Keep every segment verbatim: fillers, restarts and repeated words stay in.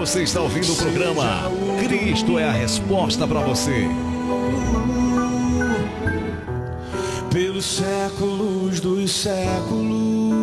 Você está ouvindo o programa Cristo é a Resposta para você. Pelos séculos dos séculos.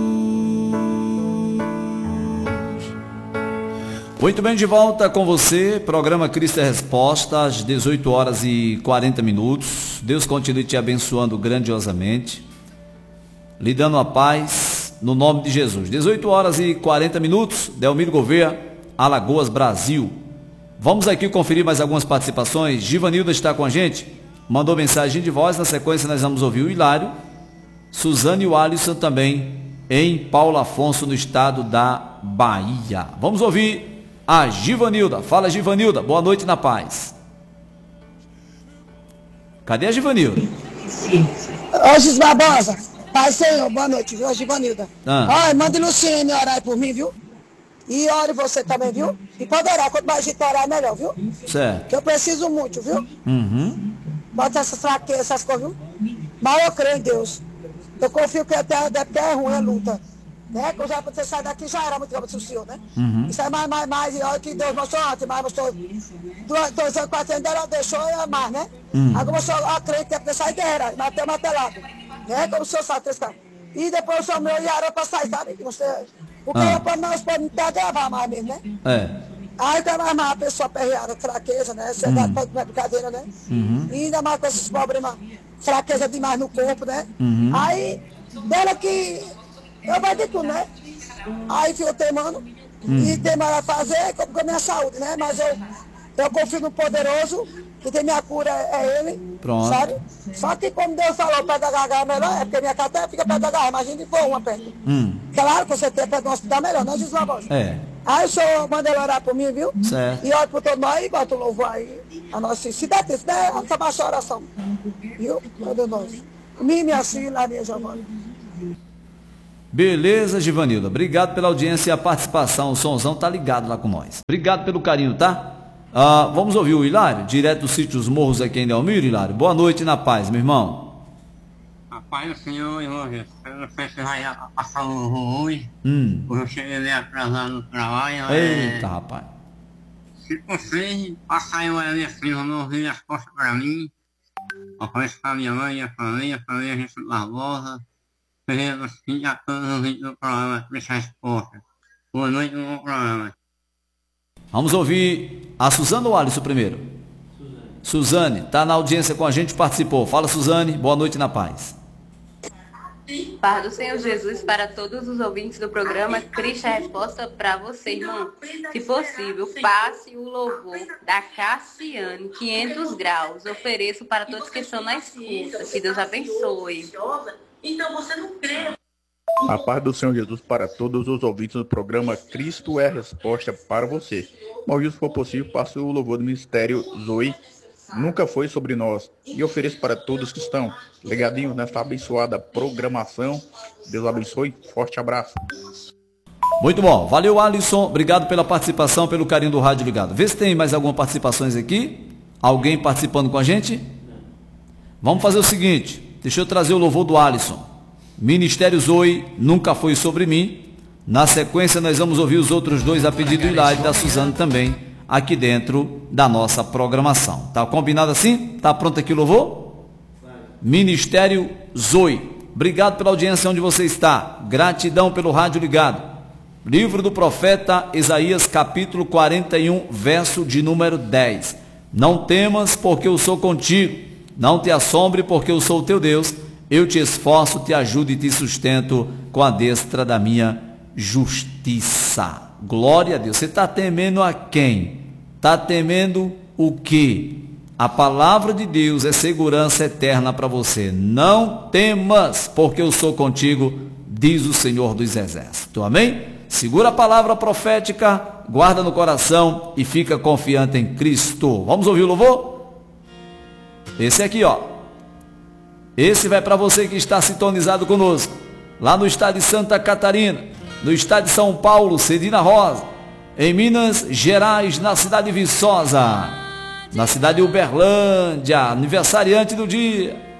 Muito bem, de volta com você, programa Cristo é a Resposta, às dezoito horas e quarenta minutos. Deus continue te abençoando grandiosamente, lhe dando a paz, no nome de Jesus. dezoito horas e quarenta minutos, Delmiro Gouveia, Alagoas, Brasil. Vamos aqui conferir mais algumas participações. Givanilda está com a gente, mandou mensagem de voz. Na sequência nós vamos ouvir o Hilário, Suzane e o Alisson também, em Paulo Afonso, no estado da Bahia. Vamos ouvir a Givanilda. Fala, Givanilda, boa noite na paz. Cadê a Givanilda? Ô, Gis Barbosa, Pai Senhor, boa noite, viu, Givanilda? Ah. Olha, mande Luciene orar aí por mim, viu? E ore você também, viu? E pode orar, quanto mais gente orar, melhor, viu? Certo. Que eu preciso muito, viu? Uhum. Bota essas fraquezas, essas coisas, viu? Mas eu creio em Deus. Eu confio que até, até é ruim a luta. Né? Que já você sai daqui já era muito bom pro senhor, né? Uhum. Isso é mais, mais, mais, e olha que Deus mostrou antes, mas mostrou dois, dois anos, quatro anos, ela deixou e mais, né? Uhum. Agora o senhor acredita que é pra sair guerra, mas tem martelado, né? Como o senhor sabe, três caras. E depois o senhor meu e era pra sair, sabe? Que você, porque Ah. eu pode não pode até gravar mais mesmo, né? É. Aí tem mais a pessoa perreada, fraqueza, né? Você dá não é brincadeira, né? Uhum. E ainda mais com esses problemas, fraqueza demais no corpo, né? Uhum. Aí, dela que eu vai de tudo, né? Aí fico teimando, Hum. e teimando a fazer com a minha saúde, né? Mas eu, eu confio no poderoso, que tem minha cura, é ele, Pronto. sabe? Só que como Deus falou, perto da garganta é melhor, é porque minha casa fica perto da garganta, imagina se for uma perto. Hum. Claro que você tem perto de um hospital melhor, não diz uma voz. É. Aí o senhor manda ele orar por mim, viu? Certo. E ora por todo nós e bota o louvor aí. A nossa se der tempo, se der, essa baixa oração. Viu? Todo nós. Mim, minha filha, a minha Giovana. Beleza, Givanilda. Obrigado pela audiência e a participação. O Sonzão tá ligado lá com nós. Obrigado pelo carinho, tá? Ah, vamos ouvir o Hilário, direto do sítio dos Morros aqui em Delmiro, Hilário. Boa noite na paz, meu irmão. A paz do Senhor, irmão, eu não sei se vai passar um ruim, Hum. porque eu cheguei meio atrasado no trabalho. Eita, é, rapaz. Se você passar aí uma minha filha, não ouvir as costas pra mim, oferecer pra minha mãe, minha família, a família gente Barbosa, Ferreira, assim, a todos os vídeos do programa, deixar a resposta. Boa noite no programa. Vamos ouvir a Suzane ou o Alisson primeiro? Suzane. Suzane, tá na audiência com a gente, participou. Fala, Suzane. Boa noite na paz. Paz do Senhor Jesus para todos os ouvintes do programa Cristo é a Resposta para você, irmão. Se possível, passe o louvor da Cassiane, quinhentos graus. Ofereço para todos que estão na escuta. Que Deus abençoe. Então você não crê. A paz do Senhor Jesus para todos os ouvintes do programa Cristo é a Resposta para você. Maurício, se for possível, passe o louvor do Ministério Zoe. Nunca foi sobre nós. E ofereço para todos que estão ligadinhos nessa abençoada programação. Deus abençoe. Forte abraço. Muito bom. Valeu, Alisson. Obrigado pela participação, pelo carinho do Rádio Ligado. Vê se tem mais algumas participações aqui. Alguém participando com a gente? Vamos fazer o seguinte. Deixa eu trazer o louvor do Alisson. Ministério Zoe, Nunca Foi Sobre Mim. Na sequência, nós vamos ouvir os outros dois a pedido do Hilário e da Suzane também, aqui dentro da nossa programação. Tá combinado assim? Tá pronto aqui o louvor? Ministério Zoe. Obrigado pela audiência onde você está. Gratidão pelo Rádio Ligado. Livro do profeta Isaías, capítulo quarenta e um, verso de número dez. Não temas, porque eu sou contigo. Não te assombre, porque eu sou o teu Deus. Eu te esforço, te ajudo e te sustento com a destra da minha justiça. Glória a Deus. Você está temendo a quem? Está temendo o quê? A palavra de Deus é segurança eterna para você. Não temas, porque eu sou contigo, diz o Senhor dos Exércitos. Amém? Segura a palavra profética, guarda no coração e fica confiante em Cristo. Vamos ouvir o louvor? Esse aqui, ó. Esse vai para você que está sintonizado conosco, lá no estado de Santa Catarina, no estado de São Paulo, Cedina Rosa, em Minas Gerais, na cidade de Viçosa, na cidade de Uberlândia, aniversariante do dia,